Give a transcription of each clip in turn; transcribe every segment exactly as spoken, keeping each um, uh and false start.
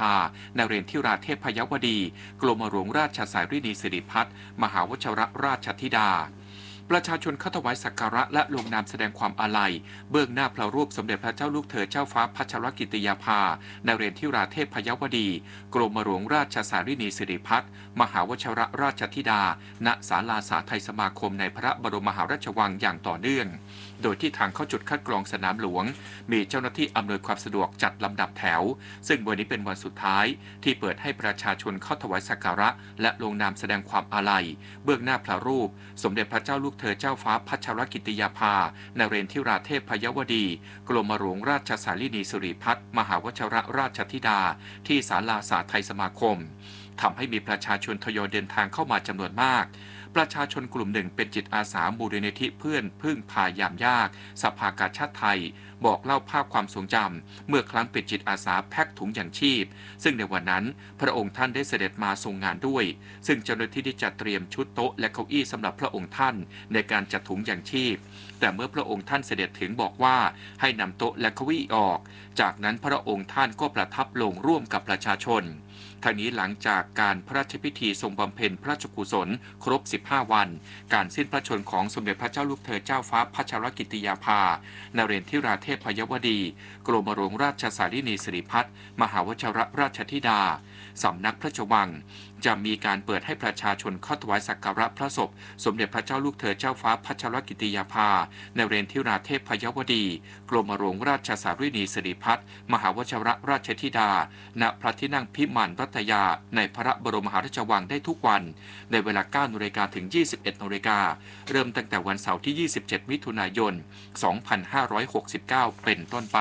า นเรนทิราเทพยวดีกรมหลวงราชสารีนีสิริพัฒน์มหาวชิรราชธิดาประชาชนเข้าถวายสักการะและลงนามแสดงความอาลัยเบื้องหน้าพระรูปสมเด็จพระเจ้าลูกเธอเจ้าฟ้าพัชรกิติยาภานเรนทิราเทพยวดีกรมหลวงราชสารีนีสิริพัฒน์มหาวชิรราชธิดาณศาลาสาไทยสมาคมในพระบรมมหาราชวังอย่างต่อเนื่องโดยที่ทางเข้าจุดคัดกรองสนามหลวงมีเจ้าหน้าที่อำนวยความสะดวกจัดลำดับแถวซึ่งวันนี้เป็นวันสุดท้ายที่เปิดให้ประชาชนเข้าถวายสักการะและลงนามแสดงความอาลัยเบื้องหน้าพระรูปสมเด็จพระเจ้าลูกเธอเจ้าฟ้าพัชรกิติยาภานเรนทิราเทพยวดีกรมหลวงราชสารีนีสิริพัฒน์มหาวชิรราชธิดาที่ศาลาสาไทยสมาคมทำให้มีประชาชนทยอยเดินทางเข้ามาจำนวนมากประชาชนกลุ่มหนึ่งเป็นจิตอาสามูลนิธิเพื่อนพึ่งพายามยากสภากาชาติไทยบอกเล่าภาพความทรงจำเมื่อครั้งเป็นจิตอาสาแพ็คถุงยางชีพซึ่งในวันนั้นพระองค์ท่านได้เสด็จมาทรงงานด้วยซึ่งเจ้าหน้าที่ได้จัดเตรียมชุดโต๊ะและเก้าอี้สำหรับพระองค์ท่านในการจัดถุงยางชีพแต่เมื่อพระองค์ท่านเสด็จถึงบอกว่าให้นำโต๊ะและเก้าอี้ออกจากนั้นพระองค์ท่านก็ประทับลงร่วมกับประชาชนทางนี้หลังจากการพระราชพิธีทรงบำเพ็ญพระราชกุศลครบสิบห้าวันการสิ้นพระชนของสมเด็จพระเจ้าลูกเธอเจ้าฟ้าพัชรกิติยาภานเรนทิราเทพยวดีกรมหลวงราชสารีนีสิริพัฒน์มหาวชิรราชธิดาสำนักพระราชวังจะมีการเปิดให้ประชาชนเข้าถวายสักการะพระศพสมเด็จพระเจ้าลูกเธอเจ้าฟ้าพัชรกิติยาภานเรนทิราเทพยวดีกรมหลวงราชสารีนีสิริพัฒน์มหาวชิรราชธิดาณพระที่นั่งพิมานรัตยาในพระบรมมหาราชวังได้ทุกวันในเวลา เก้านาฬิกา ถึง ยี่สิบเอ็ดนาฬิกาเริ่มตั้งแต่วันเสาร์ที่ ยี่สิบเจ็ด มิถุนายน สองพันห้าร้อยหกสิบเก้า เป็นต้นไป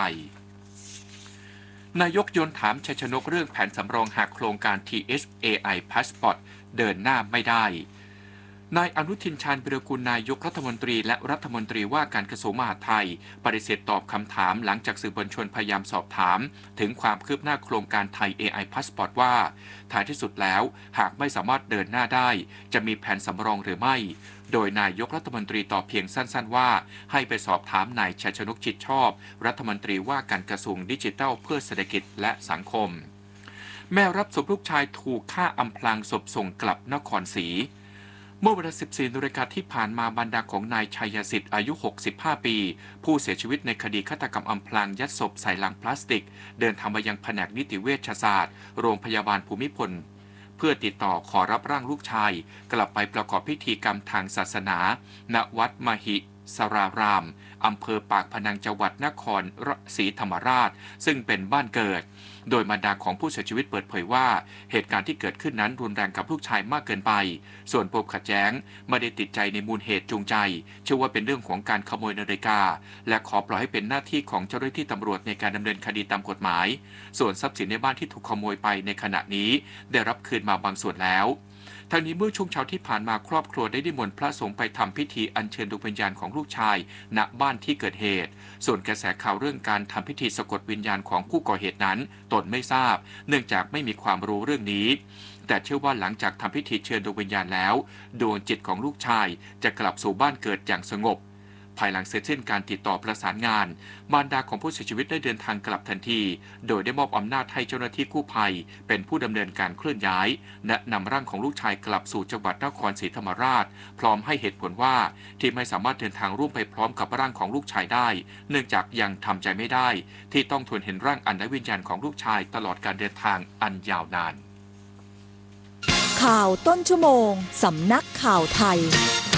นายกยนต์ถามชัยชนกเรื่องแผนสำรองหากโครงการ ที เอส เอ ไอ Passport เดินหน้าไม่ได้นายอนุทินชาญวิรากูลนายกรัฐมนตรีและรัฐมนตรีว่าการกระทรวงมหาดไทยปฏิเสธตอบคำถามหลังจากสื่อมวลชนพยายามสอบถามถึงความคืบหน้าโครงการไทย เอ ไอ Passport ว่าท้ายที่สุดแล้วหากไม่สามารถเดินหน้าได้จะมีแผนสำรองหรือไม่โดยนายกรัฐมนตรีตอบเพียงสั้นๆว่าให้ไปสอบถามนายชัยชนกจิตชอบรัฐมนตรีว่าการกระทรวงดิจิทัลเพื่อเศรษฐกิจและสังคมแม่รับศพลูกชายถูกฆ่าอำพรางศพส่งกลับนครศรีเมื่อวันที่สิบสี่นาฬิกาที่ผ่านมาบรรดาของนายชัยสิทธิ์อายุหกสิบห้าปีผู้เสียชีวิตในคดีฆาตกรรมอำพรางยัดศพใส่ลังพลาสติกเดินทางมายังแผนกนิติเวชศาสตร์โรงพยาบาลภูมิพลเพื่อติดต่อขอรับร่างลูกชายกลับไปประกอบพิธีกรรมทางศาสนาณวัดมหิสรารามอำเภอปากพนังจังหวัดนครศรีธรรมราชซึ่งเป็นบ้านเกิดโดยมารดาของผู้เสียชีวิตเปิดเผยว่าเหตุการณ์ที่เกิดขึ้นนั้นรุนแรงกับลูกชายมากเกินไปส่วนปมขัดแย้งไม่ได้ติดใจในมูลเหตุจูงใจเชื่อว่าเป็นเรื่องของการขโมยนาฬิกาและขอปล่อยให้เป็นหน้าที่ของเจ้าหน้าที่ตำรวจในการดำเนินคดีตามกฎหมายส่วนทรัพย์สินในบ้านที่ถูกขโมยไปในขณะนี้ได้รับคืนมาบางส่วนแล้วทางนี้เมื่อช่วงเช้าที่ผ่านมาครอบครัวได้นิมนต์พระสงฆ์ไปทำพิธีอัญเชิญดวงวิญญาณของลูกชายณบ้านที่เกิดเหตุส่วนกระแสข่าวเรื่องการทำพิธีสะกดวิญญาณของผู้ก่อเหตุนั้นตนไม่ทราบเนื่องจากไม่มีความรู้เรื่องนี้แต่เชื่อว่าหลังจากทำพิธีเชิญดวงวิญญาณแล้วดวงจิตของลูกชายจะกลับสู่บ้านเกิดอย่างสงบภายหลังเสร็จสิ้นการติดต่อประสานงานมารดาของผู้เสียชีวิตได้เดินทางกลับทันทีโดยได้มอบอำนาจให้เจ้าหน้าที่กู้ภัยเป็นผู้ดำเนินการเคลื่อนย้ายและนำร่างของลูกชายกลับสู่จังหวัดนครศรีธรรมราชพร้อมให้เหตุผลว่าที่ไม่สามารถเดินทางร่วมไปพร้อมกับร่างของลูกชายได้เนื่องจากยังทำใจไม่ได้ที่ต้องทนเห็นร่างอันไร้วิญญาณของลูกชายตลอดการเดินทางอันยาวนานข่าวต้นชั่วโมงสำนักข่าวไทย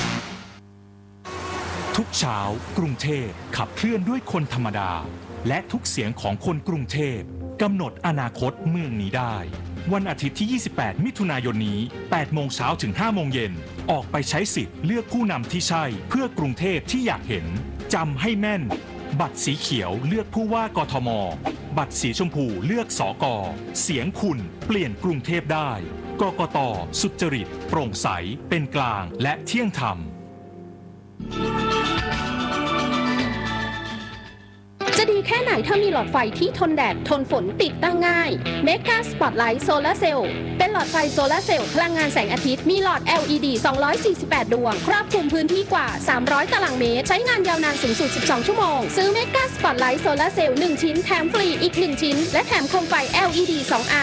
ทุกเช้ากรุงเทพขับเคลื่อนด้วยคนธรรมดาและทุกเสียงของคนกรุงเทพกำหนดอนาคตเมืองนี้ได้วันอาทิตย์ที่ยี่สิบแปดมิถุนายนนี้แปดโมงเช้าถึงห้าโมงเย็นออกไปใช้สิทธิ์เลือกผู้นำที่ใช่เพื่อกรุงเทพที่อยากเห็นจำให้แม่นบัตรสีเขียวเลือกผู้ว่ากทมบัตรสีชมพูเลือกสกเสียงคุณเปลี่ยนกรุงเทพได้กกต.สุจริตโปร่งใสเป็นกลางและเที่ยงธรรมจะดีแค่ไหนถ้ามีหลอดไฟที่ทนแดดทนฝนติดตั้งง่าย Mega Spotlight Solar Cell เป็นหลอดไฟโซลาร์เซลล์พลังงานแสงอาทิตย์มีหลอด แอล อี ดี สองร้อยสี่สิบแปด ดวงครอบคลุมพื้นที่กว่าสามร้อยตารางเมตรใช้งานยาวนานสูงสุดสิบสองชั่วโมงซื้อ Mega Spotlight Solar Cell หนึ่งชิ้นแถมฟรีอีกหนึ่งชิ้นและแถมโคมไฟ แอล อี ดี สอง อัน